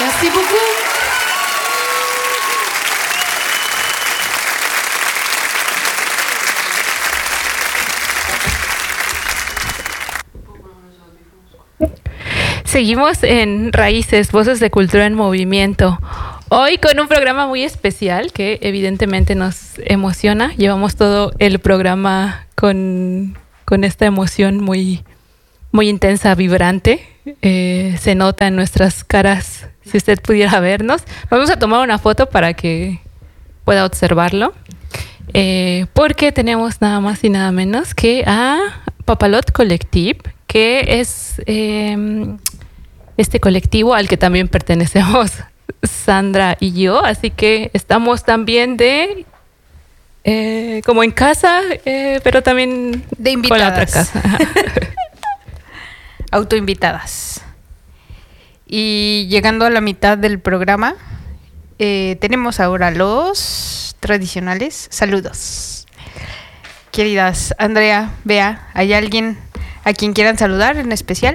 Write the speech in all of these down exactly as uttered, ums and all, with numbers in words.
Merci beaucoup. Seguimos en Raíces, Voces de Cultura en Movimiento. Hoy con un programa muy especial que evidentemente nos emociona. Llevamos todo el programa con, con esta emoción muy, muy intensa, vibrante. Eh, se nota en nuestras caras, si usted pudiera vernos. Vamos a tomar una foto para que pueda observarlo. Eh, porque tenemos nada más y nada menos que a Papalot Collective, que es... Eh, este colectivo al que también pertenecemos Sandra y yo, así que estamos también de eh, como en casa, eh, pero también de invitadas. Con la otra casa. Autoinvitadas. Y llegando a la mitad del programa, eh, tenemos ahora los tradicionales saludos. Queridas Andrea, Bea, ¿hay alguien a quien quieran saludar en especial?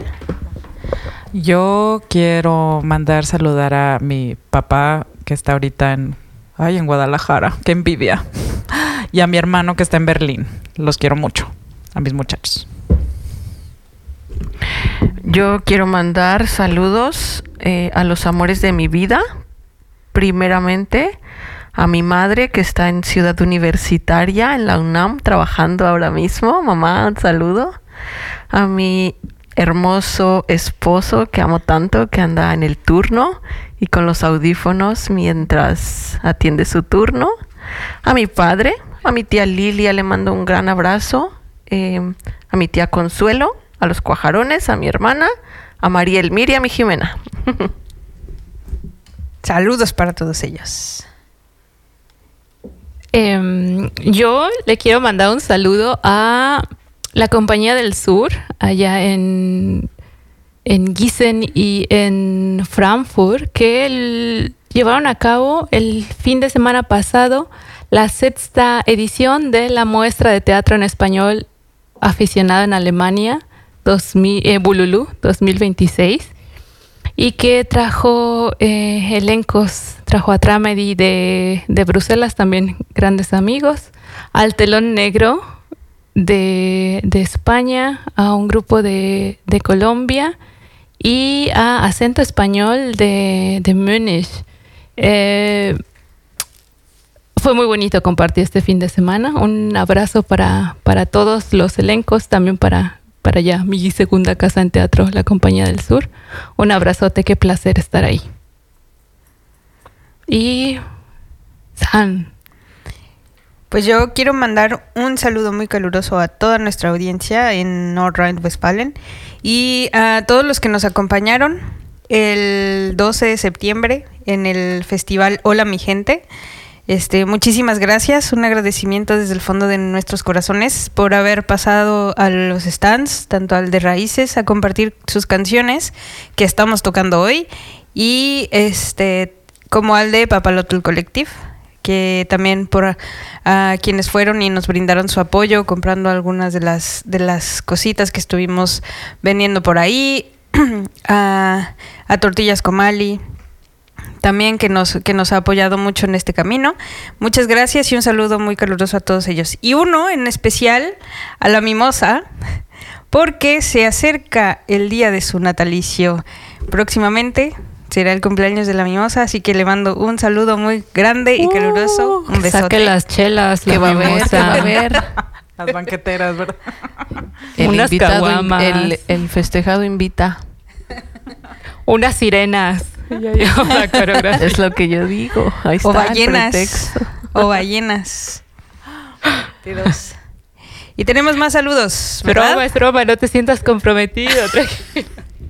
Yo quiero mandar saludar a mi papá que está ahorita en, ay, en Guadalajara, qué envidia, y a mi hermano que está en Berlín. Los quiero mucho, a mis muchachos. Yo quiero mandar saludos eh, a los amores de mi vida. Primeramente a mi madre que está en Ciudad Universitaria, en la UNAM, trabajando ahora mismo. Mamá, un saludo. A mi hermoso esposo que amo tanto, que anda en el turno y con los audífonos mientras atiende su turno. A mi padre, a mi tía Lilia le mando un gran abrazo. Eh, a mi tía Consuelo, a los Cuajarones, a mi hermana, a María Elmira y a mi Jimena. Saludos para todos ellos. Eh, yo le quiero mandar un saludo a la Compañía del Sur, allá en, en Gießen y en Frankfurt, que el, llevaron a cabo el fin de semana pasado la sexta edición de la muestra de teatro en español aficionado en Alemania, dos mil, eh, Bululú dos mil veintiséis, y que trajo eh, elencos, trajo a Tramedy de, de Bruselas, también grandes amigos, al Telón Negro de, de España, a un grupo de, de Colombia y a Acento Español de, de Múnich. Eh, fue muy bonito compartir este fin de semana. Un abrazo para, para todos los elencos, también para, para ya mi segunda casa en teatro, la Compañía del Sur. Un abrazote, qué placer estar ahí. Y San. Pues yo quiero mandar un saludo muy caluroso a toda nuestra audiencia en Nordrhein-Westfalen y a todos los que nos acompañaron el doce de septiembre en el festival Hola Mi Gente. Este, muchísimas gracias, un agradecimiento desde el fondo de nuestros corazones por haber pasado a los stands, tanto al de Raíces, a compartir sus canciones que estamos tocando hoy, y este, como al de Papalotl Collective, que también por a, a quienes fueron y nos brindaron su apoyo comprando algunas de las de las cositas que estuvimos vendiendo por ahí, a, a Tortillas Comali también, que nos que nos ha apoyado mucho en este camino. Muchas gracias y un saludo muy caluroso a todos ellos. Y uno en especial a la Mimosa, porque se acerca el día de su natalicio. Próximamente será el cumpleaños de la Mimosa, así que le mando un saludo muy grande y caluroso. Uh, un besote. Saque las chelas, que va a haber, que va a haber. Las banqueteras, ¿verdad? El Unas invitado, caguamas. el, el festejado invita. Unas sirenas. La coreografía. Es lo que yo digo. Ahí está O ballenas. el pretexto. O ballenas. Dios. Y tenemos más saludos, ¿verdad? Broma, es broma, no te sientas comprometido. Tranquilo.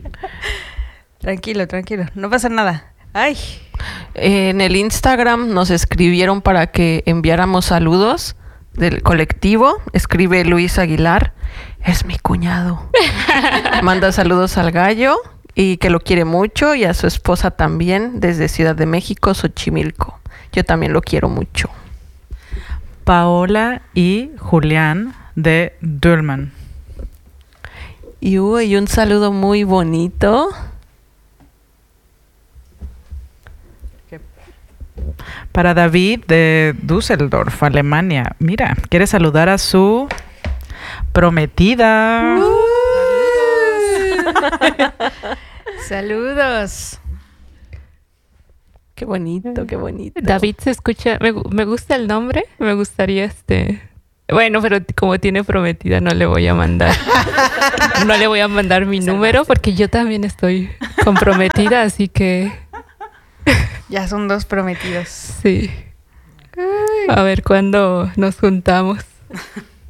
Tranquilo, tranquilo. No pasa nada. Ay. En el Instagram nos escribieron para que enviáramos saludos del colectivo. Escribe Luis Aguilar. Es mi cuñado. Manda saludos al gallo y que lo quiere mucho, y a su esposa también, desde Ciudad de México, Xochimilco. Yo también lo quiero mucho. Paola y Julián de Dülmen. Y, uh, y un saludo muy bonito Para David de Düsseldorf, Alemania. Mira, quiere saludar a su prometida. Uh. Saludos. Qué bonito, qué bonito. David se escucha, me, me gusta el nombre, me gustaría este... Bueno, pero como tiene prometida no le voy a mandar. No le voy a mandar mi número porque yo también estoy comprometida, así que... Ya son dos prometidos. Sí. A ver cuándo nos juntamos.